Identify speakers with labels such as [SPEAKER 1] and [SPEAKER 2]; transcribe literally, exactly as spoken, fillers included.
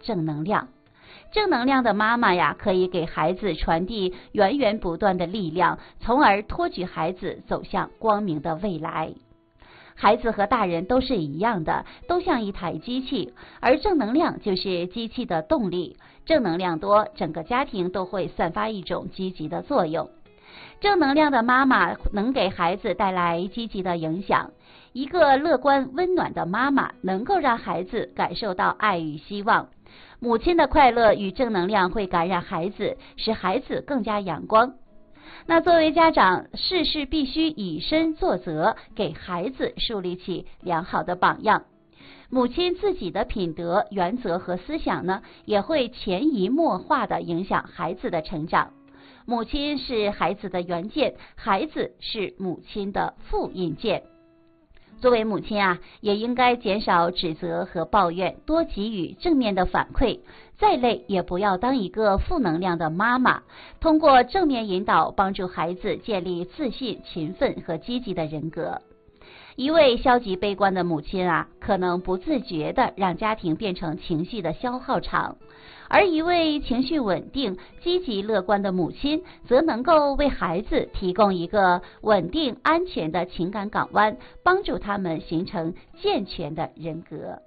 [SPEAKER 1] 正能量。正能量的妈妈呀，可以给孩子传递源源不断的力量，从而托举孩子走向光明的未来。孩子和大人都是一样的，都像一台机器，而正能量就是机器的动力。正能量多，整个家庭都会散发一种积极的作用。正能量的妈妈能给孩子带来积极的影响。一个乐观温暖的妈妈能够让孩子感受到爱与希望。母亲的快乐与正能量会感染孩子，使孩子更加阳光。那作为家长，事事必须以身作则，给孩子树立起良好的榜样。母亲自己的品德、原则和思想呢，也会潜移默化地影响孩子的成长。母亲是孩子的原件，孩子是母亲的复印件。作为母亲啊，也应该减少指责和抱怨，多给予正面的反馈。再累也不要当一个负能量的妈妈，通过正面引导，帮助孩子建立自信、勤奋和积极的人格。一位消极悲观的母亲啊，可能不自觉地让家庭变成情绪的消耗场，而一位情绪稳定、积极乐观的母亲，则能够为孩子提供一个稳定、安全的情感港湾，帮助他们形成健全的人格。